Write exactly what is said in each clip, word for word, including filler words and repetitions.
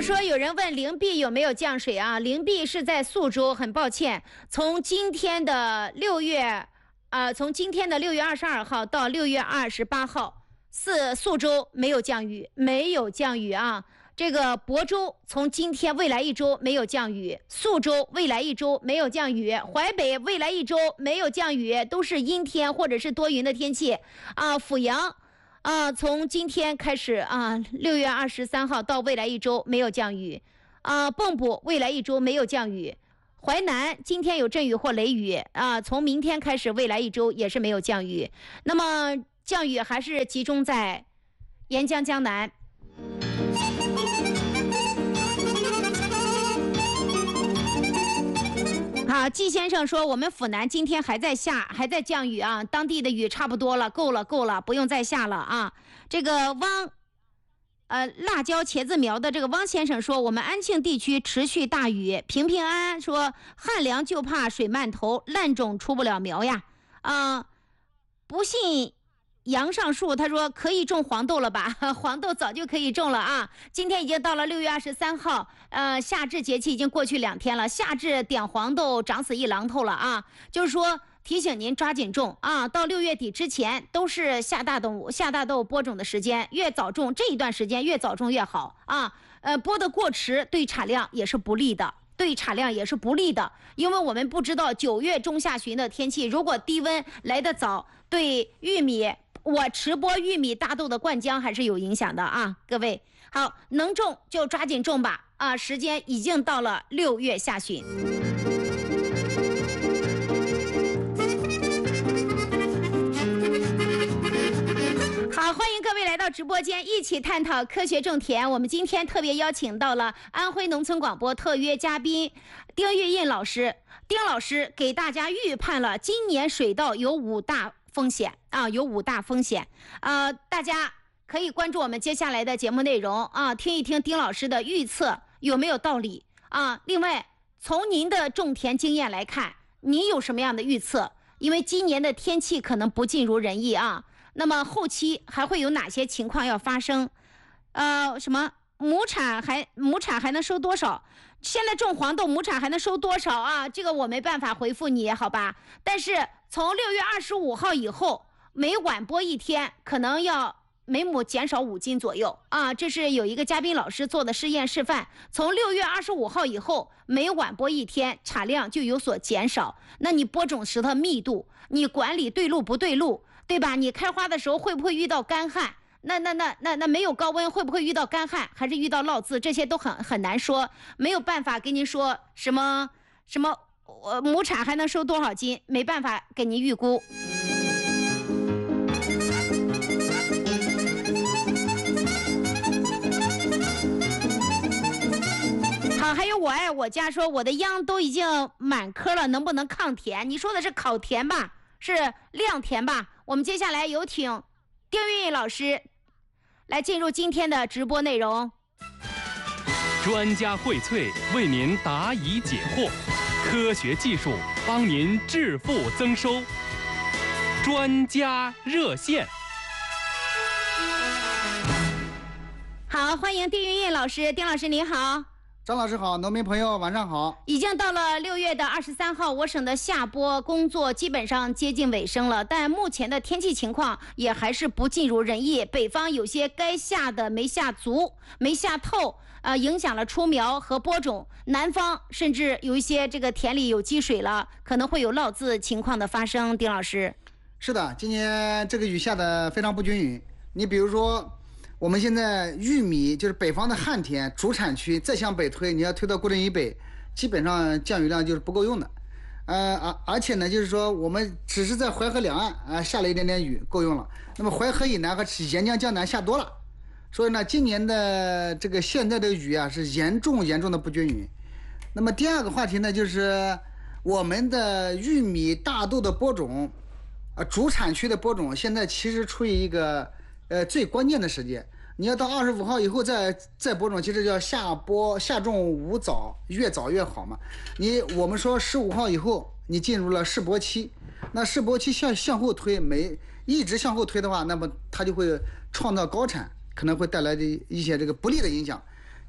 有说有人问灵璧有没有降水啊？灵璧是在宿州，很抱歉，从今天的六月，呃，从今天的六月二十二号到六月二十八号，四宿州没有降雨，没有降雨啊。这个亳州从今天未来一周没有降雨，宿州未来一周没有降雨，淮北未来一周没有降雨，都是阴天或者是多云的天气啊。阜阳啊，从今天开始啊，六月二十三号到未来一周没有降雨啊。蚌埠未来一周没有降雨，淮南今天有阵雨或雷雨啊，从明天开始未来一周也是没有降雨。那么降雨还是集中在沿江江南。好，季先生说我们阜南今天还在下，还在降雨啊，当地的雨差不多了，够了够了，不用再下了啊。这个汪呃辣椒茄子苗的这个汪先生说，我们安庆地区持续大雨。平平安安说，旱凉就怕水漫头，烂种出不了苗呀。啊、呃，不信杨上树他说可以种黄豆了吧？黄豆早就可以种了啊！今天已经到了六月二十三号，呃，夏至节气已经过去两天了，夏至点黄豆长死一榔头了啊！就是说提醒您抓紧种啊，到六月底之前都是下大豆下大豆播种的时间，越早种这一段时间越早种越好啊！呃，播的过迟对产量也是不利的。对产量也是不利的，因为我们不知道九月中下旬的天气，如果低温来得早，对玉米我直播玉米大豆的灌浆还是有影响的啊，各位好，能种就抓紧种吧啊！时间已经到了六月下旬。好，欢迎各位来到直播间，一起探讨科学种田。我们今天特别邀请到了安徽农村广播特约嘉宾丁玉印老师，丁老师给大家预判了今年水稻有五大风险啊，有五大风险，呃，大家可以关注我们接下来的节目内容啊，听一听丁老师的预测有没有道理啊。另外，从您的种田经验来看，你有什么样的预测？因为今年的天气可能不尽如人意啊。那么后期还会有哪些情况要发生？呃，什么亩产还亩产还能收多少？现在种黄豆亩产还能收多少啊？这个我没办法回复你，好吧？但是从六月二十五号以后，每晚播一天，可能要每亩减少五斤左右啊。这是有一个嘉宾老师做的试验示范。从六月二十五号以后，每晚播一天，产量就有所减少。那你播种时的密度，你管理对路不对路？对吧？你开花的时候会不会遇到干旱？那那那那那没有高温会不会遇到干旱？还是遇到涝渍？这些都很很难说，没有办法给您说什么什么呃亩产还能收多少斤，没办法给您预估。好，还有我爱我家说我的秧都已经满棵了，能不能抗田？你说的是烤田吧？是晾田吧？我们接下来有请丁玉印老师来进入今天的直播内容。 专家荟萃为您答疑解惑，科学技术帮您致富增收。专家热线。 好，欢迎丁玉印老师，丁老师您好。 张老师好，农民朋友晚上好。 已经到了六月的二十三号，我省的下播工作基本上接近尾声了，但目前的天气情况也还是不尽如人意。北方有些该下的没下足，没下透，呃，影响了出苗和播种。南方甚至有一些这个田里有积水了，可能会有涝渍情况的发生。丁老师， 是的，今年这个雨下的非常不均匀。你比如说。我们现在玉米就是北方的旱田主产区，再向北推，你要推到固镇以北，基本上降雨量就是不够用的。呃而而且呢，就是说我们只是在淮河两岸啊下了一点点雨够用了，那么淮河以南和沿江江南下多了，所以呢，今年的这个现在的雨啊是严重严重的不均匀。那么第二个话题呢，就是我们的玉米大豆的播种，啊主产区的播种现在其实处于一个呃最关键的时间。你要到二十五号以后再再播种，其实叫下播下种无早，越早越好嘛。你我们说十五号以后你进入了试播期，那试播期向向后推，没一直向后推的话，那么它就会创造高产，可能会带来的一些这个不利的影响。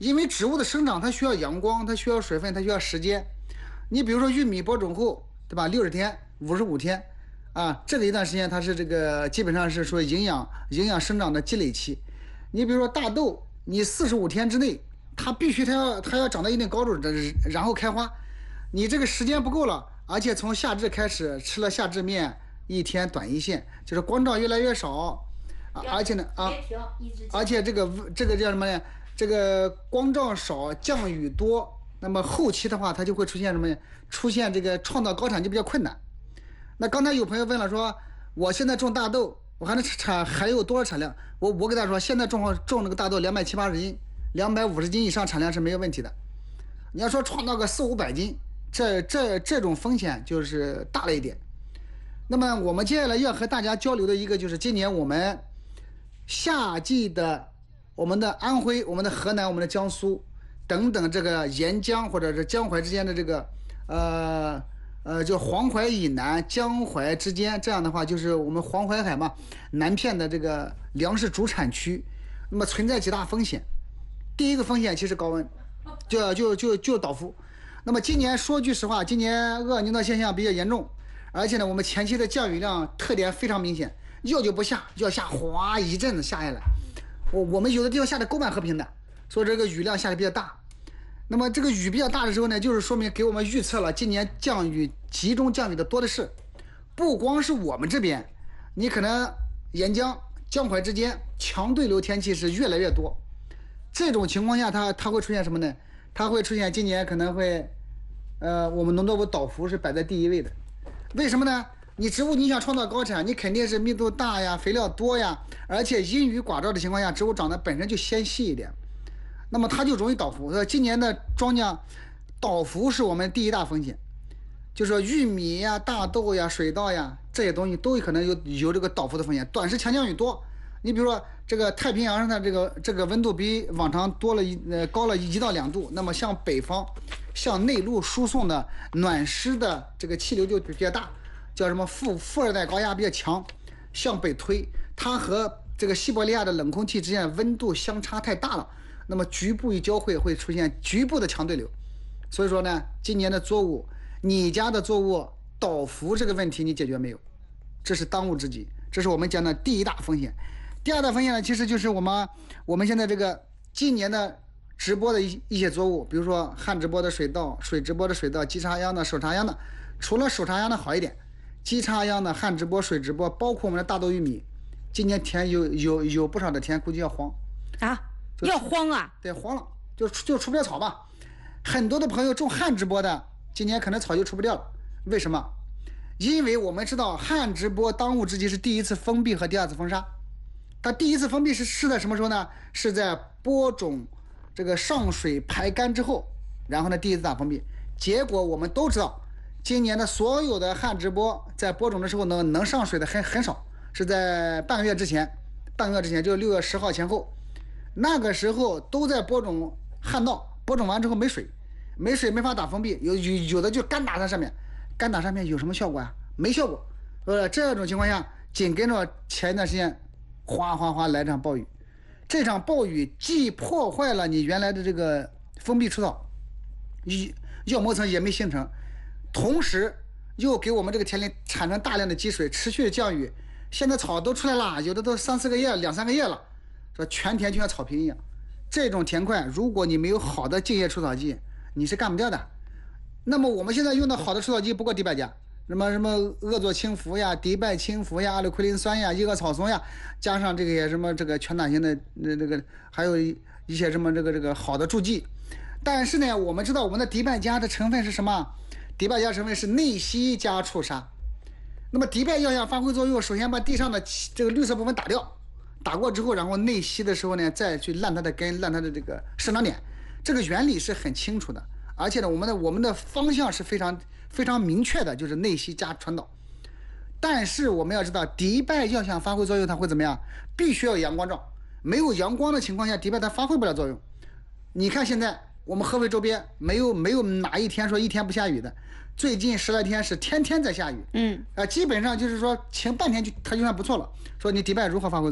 因为植物的生长它需要阳光，它需要水分，它需要时间。你比如说玉米播种后，对吧？六十天、五十五天，啊，这个一段时间它是这个基本上是说营养营养生长的积累期。你比如说大豆，你四十五天之内，它必须它要它要长到一定高度，然后开花。你这个时间不够了，而且从夏至开始吃了夏至面，一天短一线，就是光照越来越少，啊、而且呢啊，而且这个这个叫什么呢？这个光照少，降雨多，那么后期的话，它就会出现什么呢？出现这个创造高产就比较困难。那刚才有朋友问了说，我现在种大豆，我还能产还有多少产量？我我给他说，现在种种那个大豆两百七八十斤，两百五十斤以上产量是没有问题的。你要说创造个四五百斤，这这这种风险就是大了一点。那么我们接下来要和大家交流的一个就是今年我们夏季的我们的安徽、我们的河南、我们的江苏等等这个沿江或者是江淮之间的这个呃呃就黄淮以南、江淮之间，这样的话就是我们黄淮海嘛南片的这个粮食主产区，那么存在几大风险。第一个风险其实高温，就就就就倒伏。那么今年说句实话，今年厄尔尼诺现象比较严重，而且呢，我们前期的降雨量特点非常明显，要就不下，要下哗一阵子下下来。我我们有的地方下的沟满和平的，所以这个雨量下的比较大。那么这个雨比较大的时候呢，就是说明给我们预测了今年降雨集中降雨的多的是，不光是我们这边，你可能沿江、江淮之间强对流天气是越来越多。这种情况下，它它会出现什么呢？它会出现今年可能会，呃，我们农作物倒伏是摆在第一位的。为什么呢？你植物你想创造高产，你肯定是密度大呀，肥料多呀，而且阴雨寡照的情况下，植物长得本身就纤细一点，那么它就容易倒伏。所以今年的庄稼倒伏是我们第一大风险，就说玉米呀、大豆呀、水稻呀这些东西都可能有有这个倒伏的风险。短时强降雨多，你比如说这个太平洋上的这个这个温度比往常多了一呃高了一到两度，那么向北方、向内陆输送的暖湿的这个气流就比较大。叫什么副副热带高压比较强，向北推，它和这个西伯利亚的冷空气之间的温度相差太大了，那么局部一交汇会出现局部的强对流。所以说呢，今年的作物，你家的作物倒伏这个问题你解决没有？这是当务之急，这是我们讲的第一大风险。第二大风险呢，其实就是我们我们现在这个今年的直播的一一些作物，比如说旱直播的水稻、水直播的水稻、基插秧的、手插秧的，除了手插秧的好一点。基插秧的、旱直播、水直播，包括我们的大豆、玉米，今年田有有有不少的田估计要荒啊，要荒啊？ 对，荒了，就就出不了草嘛。很多的朋友种旱直播的，今年可能草就出不掉了。为什么？因为我们知道旱直播当务之急是第一次封闭和第二次封杀。它第一次封闭是是在什么时候呢？是在播种这个上水排干之后，然后呢第一次大封闭。结果我们都知道。今年的所有的旱直播在播种的时候能能上水的很很少，是在半个月之前，半个月之前就六月十号前后，那个时候都在播种旱稻，播种完之后没水，没水没法打封闭，有有有的就干打在上面，干打上面有什么效果啊？没效果。呃，这种情况下，紧跟着前一段时间，哗哗哗来场暴雨，这场暴雨既破坏了你原来的这个封闭除草，药膜层也没形成。同时又给我们这个田里产生大量的积水，持续的降雨，现在草都出来了，有的都三四个月、两三个月了，说全田就像草坪一样。这种田块，如果你没有好的净叶除草剂，你是干不掉的。那么我们现在用的好的除草剂不过迪拜家，什么什么恶唑氢氟呀、迪拜氢氟呀、阿鲁奎林酸呀、伊俄草松呀，加上这个些什么这个全胆型的那这个，还有一些什么这个这个好的助剂。但是呢，我们知道我们的迪拜家的成分是什么？迪拜加成分是内稀加触杀，那么迪拜要想发挥作用，首先把地上的这个绿色部分打掉，打过之后，然后内稀的时候呢，再去烂它的根，烂它的这个生长点，这个原理是很清楚的，而且呢，我们的我们的方向是非常非常明确的，就是内稀加传导。但是我们要知道，迪拜要想发挥作用，它会怎么样？必须要阳光照，没有阳光的情况下，迪拜它发挥不了作用。你看现在。我们合肥周边没有没有哪一天说一天不下雨的，最近十来天是天天在下雨， 嗯， 啊，基本上就是说晴半天就它就算不错了。说你迪拜如何发挥作用？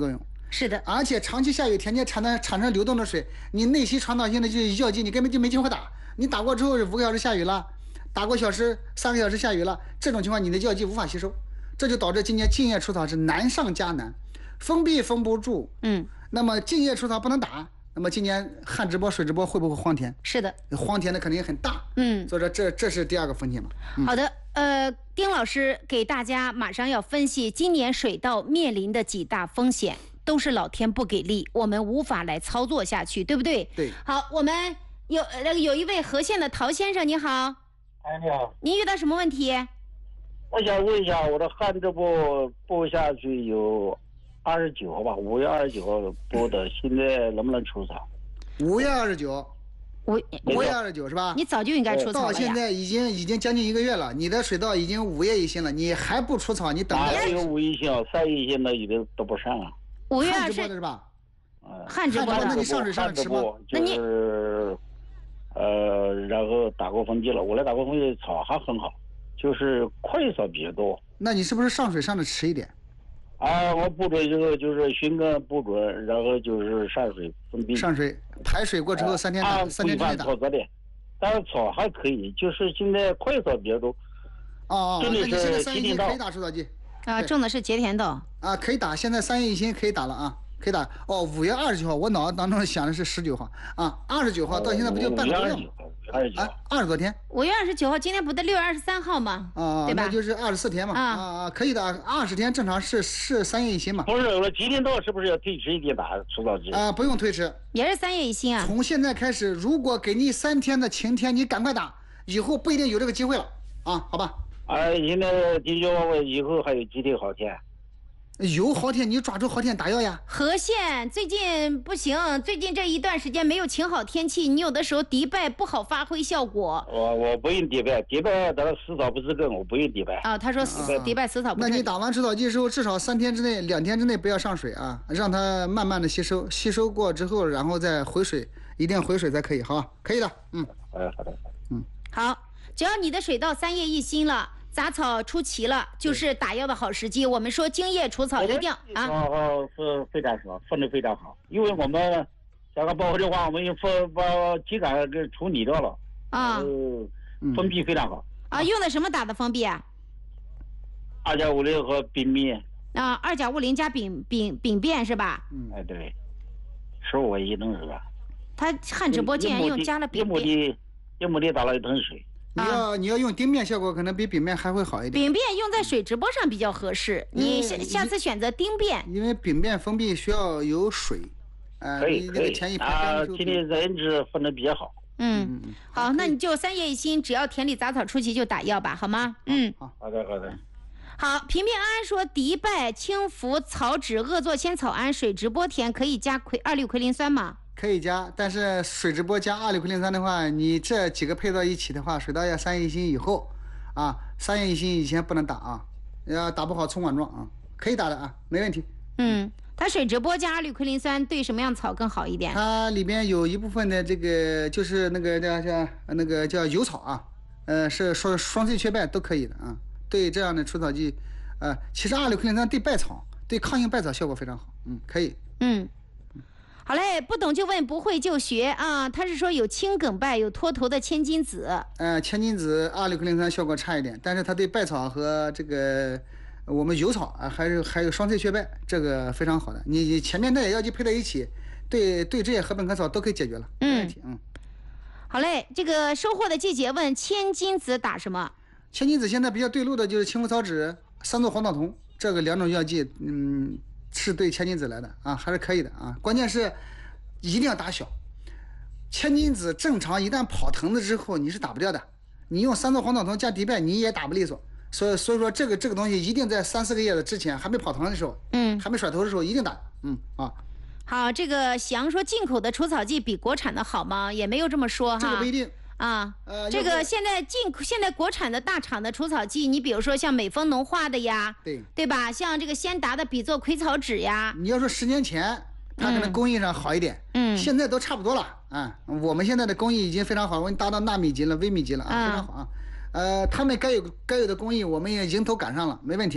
是的， 而且长期下雨天，你产生产生流动的水，你内吸传导性的就是药剂，你根本就没机会打。你打过之后是五个小时下雨了，打过小时三个小时下雨了，这种情况你的药剂无法吸收，这就导致今年净叶除草是难上加难，封闭封不住。 嗯， 那么净叶除草不能打，那么今年旱直播、水直播会不会荒田？ 是的， 荒田的肯定很大。 嗯， 所以说这这是第二个风险嘛。嗯、 好的，呃，丁老师给大家马上要分析今年水稻面临的几大风险，都是老天不给力，我们无法来操作下去，对不对？ 对。 好，我们有呃有一位和县的陶先生，你好。 哎，你好。 您遇到什么问题？ 我想问一下，我的旱直播播下去有二十九号吧，五月二十九号播的，现在能不能除草？ 五月二十九。 五五月二十九是吧？ 你早就应该除草了呀。 到现在已经已经将近一个月了，你的水稻已经五叶一新了，你还不除草，你等着。 哪有五叶新啊？三叶新的有的都不上啊。 五月二十直播的是吧？ 旱直播的， 那你上水上吃吗？ 那你就是呃，然后打过风机了，我来打过风机，草还很好，就是快草比较多。 那你是不是上水上的迟一点？ 啊，我不准这个就是寻根不准，然后就是上水封闭。 上水排水过之后三天打，三天之内打。 草责的，但是草还可以，就是现在快草比较多。 哦哦，那你现在三叶新可以打除草剂。 啊，种的是节田稻。 啊，可以打，现在三叶新可以打了啊，可以打。哦，五月二十九号，我脑子当中想的是十九号啊，二十九号到现在不就半个多月吗？ 二十九， 啊，二十多天。 五月二十九号，今天不得六月二十三号吗？ 啊， 对吧？ 那就是二十四天嘛。啊啊，可以的，二十天正常是是三叶一新嘛。 不是，我节田稻是不是要推迟一点打除草剂？ 啊，不用推迟， 也是三叶一新啊。 从现在开始，如果给你三天的晴天，你赶快打，以后不一定有这个机会了啊，好吧？ 啊，现在的确我以后还有几天好天。 有好天，你抓住好天打药呀。 和县最近不行，最近这一段时间没有晴好天气，你有的时候迪拜不好发挥效果。 我我不用迪拜，迪拜得了死草不治根，我不用迪拜。 啊，他说死迪拜死草不治。 那你打完除草剂之后，至少三天之内、两天之内不要上水啊，让它慢慢的吸收，吸收过之后，然后再回水，一定回水才可以，好吧？可以的，嗯。 哎，好的。 嗯， 好，只要你的水稻三叶一新了。杂草出齐了，就是打药的好时机。我们说茎叶除草一定啊， 哦哦，是非常好，分的非常好。因为我们香港包括的话，我们已经分把秸秆给处理掉了啊， 封闭非常好啊。用的什么打的封闭啊？ 二甲五零和丙面啊，二甲五零加丙丙丙变是吧？ 嗯，哎对，十五块一桶是吧？ 他旱直播竟然用加了丙变， 一亩地一亩地打了一桶水。 你要你要用丁面，效果可能比丙面还会好一点。 丙变用在水直播上比较合适，你下下次选择丁变。 因为丙变封闭需要有水， 呃，可以可以啊，今天人质分的比较好。 嗯，好，那你就三叶一新，只要田里杂草出齐就打药吧，好吗？嗯， 好好的好的。 好，平平安安说，迪拜、青福、草酯、恶唑千草胺水直播田可以加葵二氯葵磷酸吗？ 可以加，但是水直播加二氯葵磷酸的话，你这几个配到一起的话，水稻要三叶一新以后，啊，三叶一新以前不能打啊，要打不好葱管状啊，可以打的啊，没问题。 嗯，它水直播加二氯葵磷酸对什么样草更好一点？ 它里边有一部分的这个就是那个叫叫那个叫油草啊，呃，是说双穗雀败都可以的啊，对这样的除草剂，呃，其实二氯葵磷酸对败草、对抗性败草效果非常好，嗯，可以。 嗯。好嘞，不懂就问，不会就学啊。他是说有青梗败，有脱头的千金子。 呃，千金子二氯葵磷酸效果差一点，但是它对败草和这个我们油草啊，还有还有双穗雀败，这个非常好的。你你前面那些药剂配在一起，对对这些禾本科草都可以解决了，没问题。嗯， 好嘞，这个收获的季节问千金子打什么？ 千金子现在比较对路的就是青福草酯、三唑黄道酮这个两种药剂，嗯。是对千金子来的啊，还是可以的啊。关键是一定要打小。千金子正常一旦跑藤子之后，你是打不掉的。你用三唑黄道酮加迪拜，你也打不利索。所以所以说这个这个东西一定在三四个月的之前，还没跑藤的时候， 嗯， 还没甩头的时候一定打。嗯啊。 好，这个翔说进口的除草剂比国产的好吗？也没有这么说哈。 这个不一定。 啊，呃，这个现在进现在国产的大厂的除草剂，你比如说像美丰农化的呀， 对对吧？像这个先达的比作葵草酯呀， 你要说十年前它可能工艺上好一点， 嗯， 现在都差不多了啊。我们现在的工艺已经非常好，我们达到纳米级了、微米级了啊，非常好啊。呃，他们该有该有的工艺，我们也迎头赶上了，没问题的啊。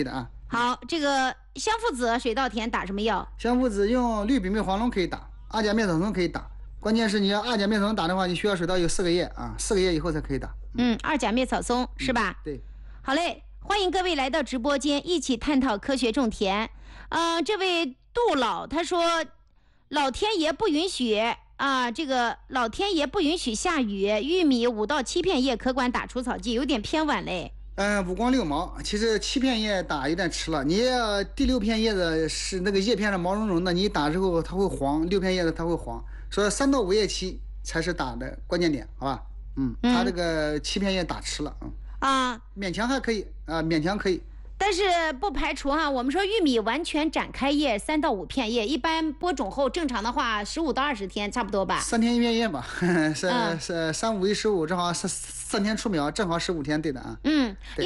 好，这个香附子、水稻田打什么药？ 香附子用氯吡啁黄龙可以打，二甲灭草松可以打。关键是你要二甲灭草松打的话，你需要水稻有四个月啊，四个月以后才可以打。 嗯，二甲灭草松是吧？ 对。 好嘞，欢迎各位来到直播间，一起探讨科学种田。呃，这位杜老他说，老天爷不允许啊，这个老天爷不允许下雨，玉米五到七片叶可管打除草剂，有点偏晚嘞。 嗯，五光六毛，其实七片叶打有点迟了。你第六片叶子是那个叶片是毛茸茸的，你打之后它会黄，六片叶子它会黄，所以三到五叶期才是打的关键点，好吧？嗯，嗯它这个七片叶打迟了，嗯啊， 勉强还可以啊，勉强可以。 但是不排除哈，我们说玉米完全展开叶三到五片叶，一般播种后正常的话十五到二十天差不多吧。 三天一片叶吧，是是三五一十五，正好三三天出苗，正好十五天，对的啊。 嗯。